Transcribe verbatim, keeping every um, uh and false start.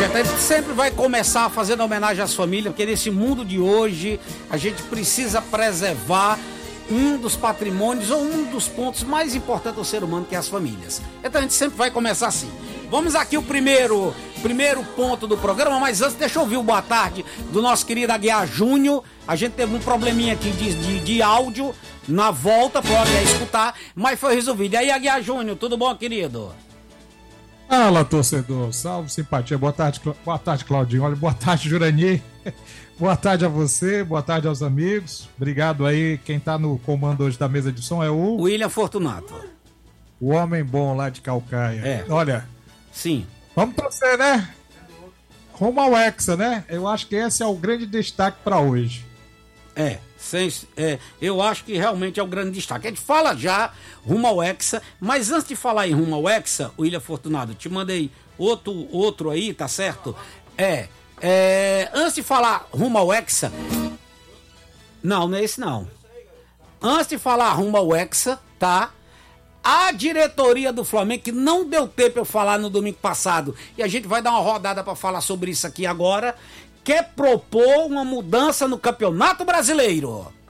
gente, a gente sempre vai começar fazendo homenagem às famílias, porque nesse mundo de hoje a gente precisa preservar um dos patrimônios ou um dos pontos mais importantes do ser humano, que é as famílias. Então a gente sempre vai começar assim. Vamos aqui o primeiro, primeiro ponto do programa, mas antes deixa eu ouvir o boa tarde do nosso querido Aguiar Júnior. A gente teve um probleminha aqui de, de, de áudio na volta, pode escutar, mas foi resolvido. E aí, Aguiar Júnior, tudo bom, querido? Fala, torcedor. Salve, simpatia. Boa tarde, boa tarde, Claudinho. Olha, boa tarde, Jurani. Boa tarde a você, boa tarde aos amigos. Obrigado aí. Quem tá no comando hoje da mesa de som é o... William Fortunato. O homem bom lá de Calcaia. É. Olha... Sim. Vamos torcer, né? Rumo ao Hexa, né? Eu acho que esse é o grande destaque para hoje. É, sem, é, eu acho que realmente é o grande destaque. A gente fala já rumo ao Hexa, mas antes de falar em rumo ao Hexa, William Fortunato, te mandei outro, outro aí, tá certo? É, é, antes de falar rumo ao Hexa... Não, não é esse não. Antes de falar rumo ao Hexa, tá? A diretoria do Flamengo, que não deu tempo eu falar no domingo passado, e a gente vai dar uma rodada para falar sobre isso aqui agora, quer propor uma mudança no Campeonato Brasileiro.